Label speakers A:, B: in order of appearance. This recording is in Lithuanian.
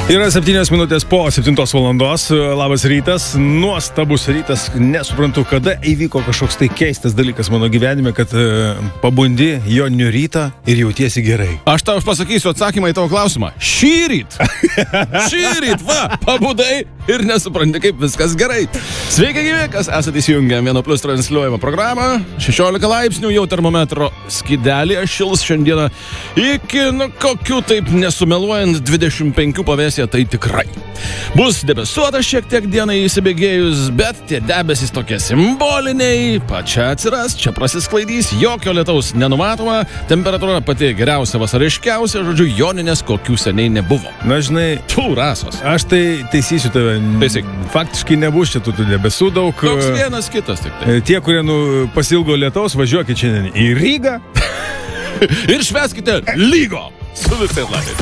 A: Yra 7 minutės po 7 valandos. Labas rytas, nuostabus rytas. Nesuprantu, kada įvyko kažkoks tai keistas dalykas mano gyvenime, kad pabundi joninių rytą ir jautiesi gerai.
B: Aš tau pasakysiu atsakymą į tavo klausimą. Šįryt, va, pabudai ir nesupranti, kaip viskas gerai. Sveiki gyvi, kas esate įsijungę 1+ transliuojamą programą. 16 laipsnių jau termometro skidelį šils šiandieną iki, kokių taip nesumeluojant 25 pavėsė, tai tikrai. Bus debesuota šiek tiek dienai įsibėgėjus, bet tie debesys tokie simboliniai, pačia atsiras, čia prasisklaidys, jokio lietaus nenumatoma, temperatūra pati geriausia, vasariškiausia, žodžiu, joninės kokių seniai nebuvo.
A: Na, žinai,
B: tu rasos.
A: Aš tai taisysiu tave.
B: Taisyk.
A: Faktiškai nebus čia tų debesų daug.
B: Toks vienas kitas tik tai.
A: Tie, kurie pasilgo lietaus, važiuokit šiandien į Rygą
B: ir švęskite lygo su visais laimės.